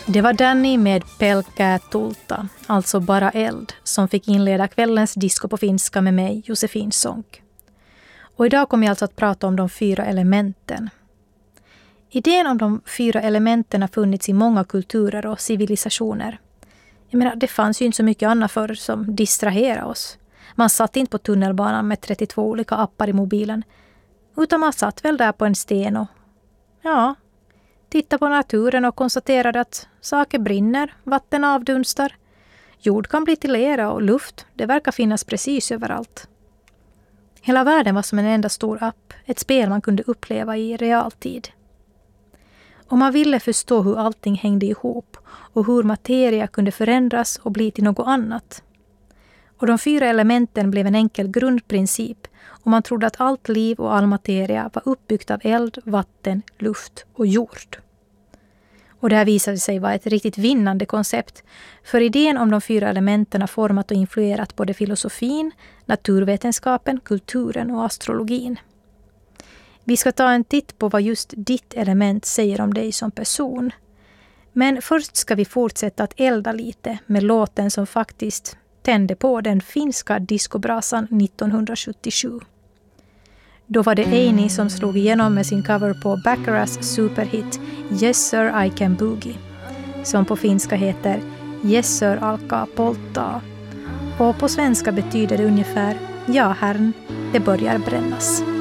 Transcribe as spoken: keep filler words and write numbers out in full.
Det var Danny med Pelkää tulta, alltså bara eld, som fick inleda kvällens disco på finska med mig, Josefin Sonck. Och idag kommer jag alltså att prata om de fyra elementen. Idén om de fyra elementen har funnits i många kulturer och civilisationer. Jag menar, det fanns ju inte så mycket annat förr som distraherade oss. Man satt inte på tunnelbanan med trettiotvå olika appar i mobilen, utan man satt väl där på en sten och, ja, tittade på naturen och konstaterade att saker brinner, vatten avdunstar, jord kan bli till lera och luft, det verkar finnas precis överallt. Hela världen var som en enda stor app, ett spel man kunde uppleva i realtid. Om man ville förstå hur allting hängde ihop och hur materia kunde förändras och bli till något annat. Och de fyra elementen blev en enkel grundprincip och man trodde att allt liv och all materia var uppbyggt av eld, vatten, luft och jord. Och det här visade sig vara ett riktigt vinnande koncept, för idén om de fyra elementen har format och influerat både filosofin, naturvetenskapen, kulturen och astrologin. Vi ska ta en titt på vad just ditt element säger om dig som person. Men först ska vi fortsätta att elda lite med låten som faktiskt tände på den finska discobrasan nittonhundrasjuttiosju. Då var det Eini som slog igenom med sin cover på Baccaras superhit Yes Sir I Can Boogie, som på finska heter Yes Sir alkaa polttaa, och på svenska betyder det ungefär Ja herrn, det börjar brännas.